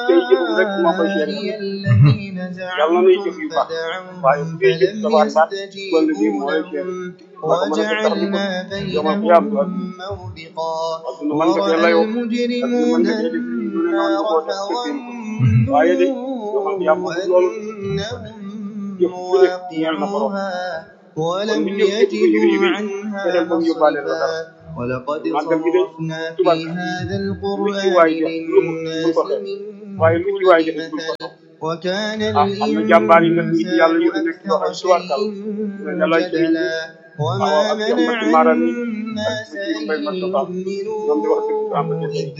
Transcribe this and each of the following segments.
tey jëfam rek moo koy seere yàlla na nuy jëf yu baax waaye bu dee jëf safaan baat wala lii moo lay seere moo ko mën a tax ni ko yomal xiyaam du adduna mën nga cee layoo adduna mën nga cee def lu ne noonu nga koo def fekkin ko waaye de yomal xiyaam moom loolu jëf bu ne ñeel na borom kon bu jëf jëf ko yiw yi fexeel ba mu yóbbaale la dara màggal gi de tubaab lu ci waay def lu mu ko xeeb waaye lu ci waay def lu ko xeeb am na jàmbaar yi nga nit yàlla yu nekk yoo xam tubaarkal ne da lay sëriñ waaw ak Cheikh Mbacke Mara mi ak Sëriñ Mbay Moustapha ñoom di wax dëgg am na tey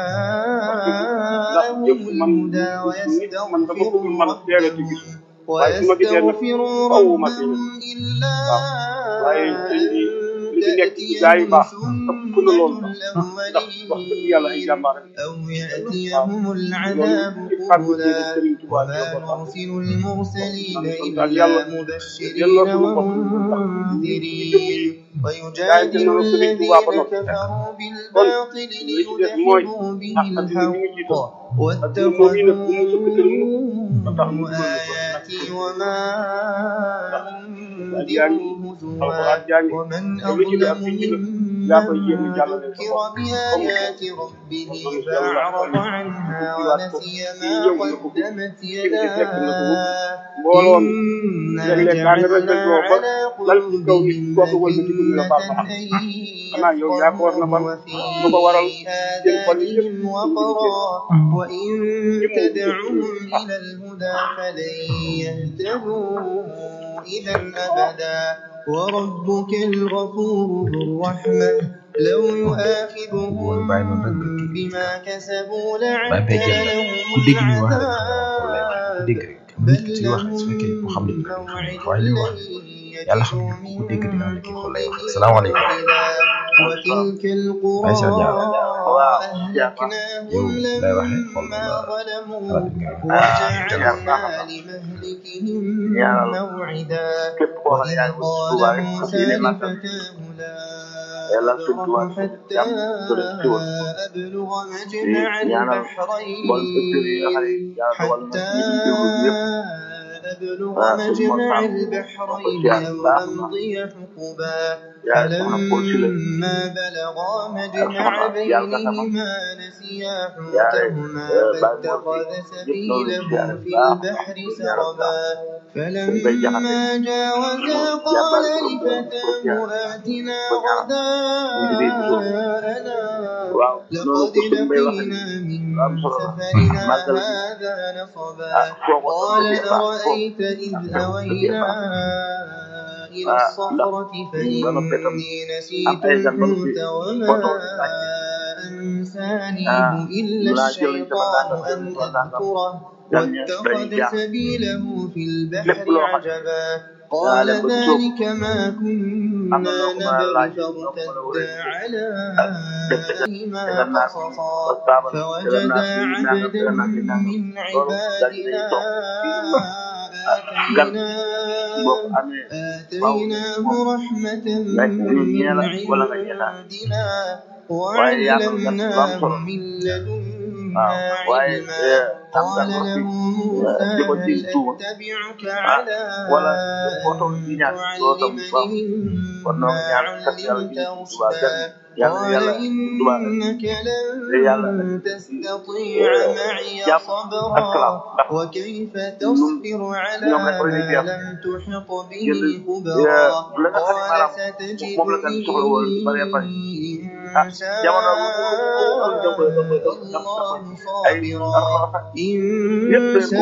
ndax jëf man nit man dama bëggul man teere ci gis waaye su ma gisee nag faw ma ci waaw waaye li ci nekk ci gaa yu baax ëpp na lool ndax wax dëgg yàlla ay jàmbaar rek waaw loolu ci fàggu ci Sëriñ Tuubaa ci la ko sant ak yàlla yelloo suñu bopp ndax ci jëmm yi gaa yi dina Sëriñ Tuubaa ba noppi kon li ci des mooy ah adduna mi ngi jiital adduna moom yi nag bu mu sëkkatal mu ba tax mu ndax yaa ngi alxuraan yaa ngi te lu ci ne ak biñ yaa koy jéem a jàllale sa bopp mbooloo mi léeg-léeg daa nga rëdd doo ba lal ci kaw nit kooku wël na ci dund la baax a xanaa yow yaa ko war na ban lu ko waral jël xol yi yëpp إذا أبدا وربك الغفور ذو الرحمة لو يؤاخذهم بما كسبوا لعجل لهم العذاب بل لهم موعد yàlla xam ne ku dégg dina la ki xol lay wax asalaamaaleykum وتلك القرى أهلكناهم لما ظلموا وجعلنا لمهلكهم موعدا وإذ قال موسى لفتاه لا أبرح حتى أبلغ مجمع البحرين أبلغ مجمع البحرين أو أمضي حقبا فلما بلغا مجمع بينهما نسيا حوتهما فاتخذ سبيله في البحر سربا فلما جاوزا قال لفتاه آتنا غداءنا لقد لقينا من سفرنا هذا نصبا قال أرأيت إذ أوينا إلى الصخرة فإني نسيت الحوت وما أنسانيه إلا الشيطان أن أذكره واتخذ سبيله في البحر عجبا قال ذلك ما كنا نبغي فارتدا على آثارهما قصصا فوجدا عبدا من عبادنا آتيناه رحمة من عندنا وعلمناه من لدنا علما قال له موسى هل أتبعك على أن تعلمني مما علمت رشدا قال إنك لن تستطيع معي صبرا وكيف تصبر على ما لم تحط به خبرا قال ستجدني إن شاء الله صابرا إن شاء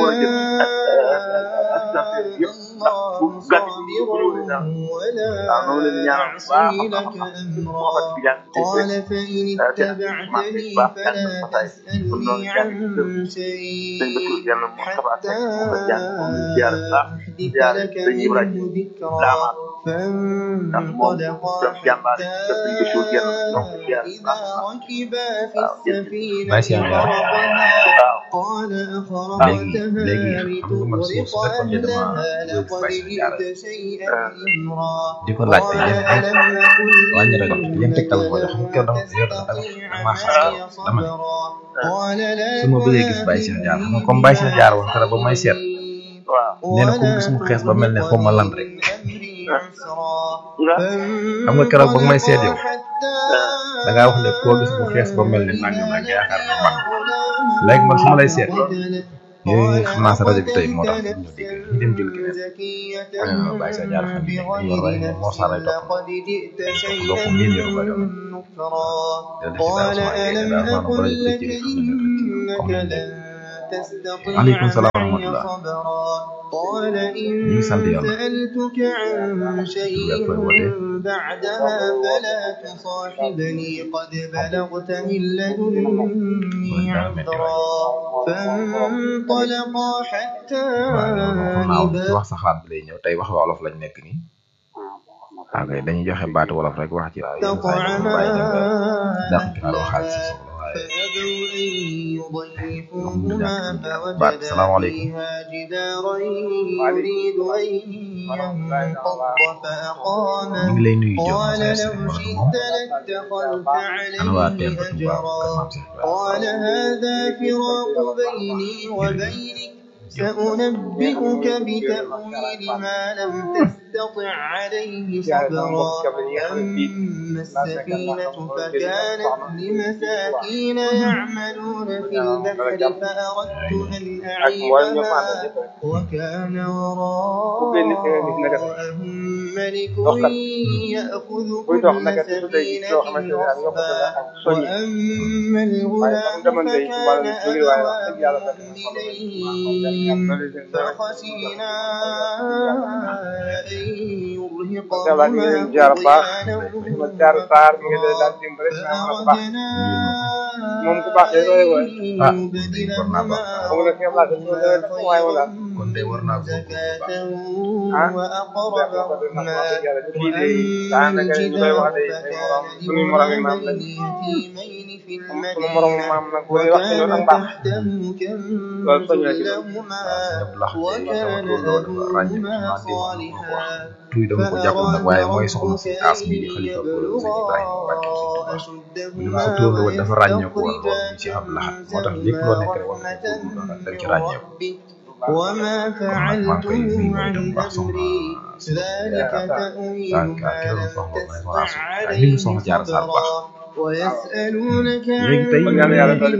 الله صابرا ولا أعصي لك أمرا قال فإن اتبعتني فلا تسألني عن شيء حتى أحدث لك منه ذكرا فانطلقا حتى إذا ركبا في السفينة خرقها قال léegi xam nga man su fekkoon ne dama yóbbu bàyyi si jaara di ko laaj wàññi rajo bi yéen tegtal ko xam nga kenn dama xas dama ne su ma bëggee gis bàyyi si jaar xam nga comme bàyyi si jaar woon keroog ba may seet nee na ku gis mu xees ba mel ne xaw ma lan rek xam nga keroog ba may seet yow da ngaa wax ne koo gis mu xees ba mel ne nangam rek yaakaar ne man léegi man su ma lay seet yooyu xam naa sa rajo bi tey moo tax ñu dégg ñu dem jël keneen bàyyi sa jaar fan yi yor rek moo saa lay topp donc miin yor ba yow aleykum salaam wa rahmatullah ñu ngi sant yàlla بعدها فلا تصاحبني قد بلغت من لدني عذرا فانطلقا حتى wax sa xalaat bi lay ñëw tey wax wolof lañ nekk nii waaw kay dañuy joxe baatu wolof rek wax ci waaw yéen saa yi bàyyi nañ ko dàq ci xaaral xaalis si soxla waaye salaamaaleykum ñu ngi lay nuyu jox ma sa moom ana waa teen ba Touba سأنبئك بتأويل ما لم تستطع عليه صبرا أما السفينة فكانت لمساكين يعملون في البحر فأردت أن أعيبها وكان وراءهم ملك يأخذ كل سفينة غصبا وأما الغلام فكان أبواه مؤمنين فخشينا أن يرهقهما طغيانا زكاة وأقرب رحما وأما الجدار فكان يتيمين في المدينة وكان تحته كنز لهما وكان أبوهما صالحا tuy dama ko jàppoon nag waaye mooy soxna si as bi di xalifa ko sëñ Ibrahima Mbacke ñu ma tuur woon dafa ràññeeku woon lool ci Abdou Lahad moo tax lépp loo nekk rek war na ko da ci ràññeeku وما فعلته عن أمري ذلك تأويل ما لم تستطع عليه صبرا ويسألونك عن ذي القرنين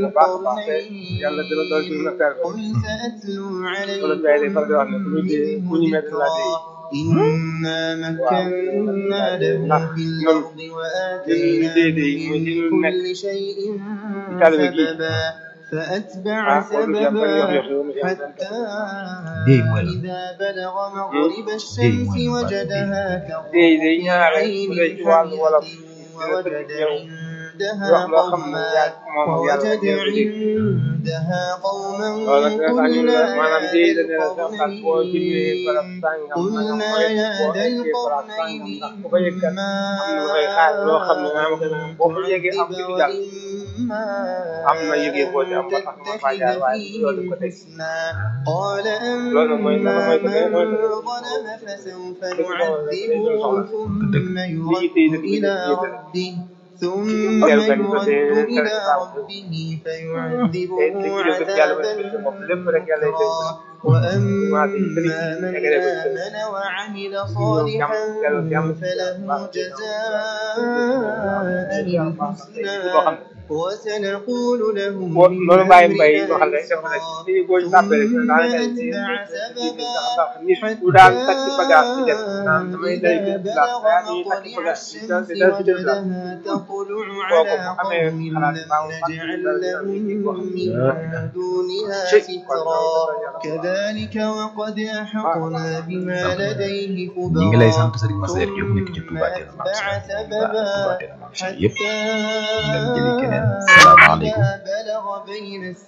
قل سأتلو عليكم منه ذكرا إنا مكنا له في الأرض وآتيناه من كل شيء سببا فأتبع سببا حتى إذا بلغ مغرب الشمس وجدها تغرب في عين حمية ووجد عندها قوما قلنا يا ذا القرنين إما قال أما من ظلم فسوف نعذبه ثم يرد إلى ربه فيعذبه عذابا نكرا وأما من آمن وعمل صالحا فله جزاء الحسنى وسنقول له ثم أتبع سببا حتى إذا بلغ مطلع الشمس وجدها تطلع على قوم لم نجعل لهم من دونها سترا كذلك وقد أحطنا بما لديه خبرا وأتبع سببا حتى إذا بلغ بين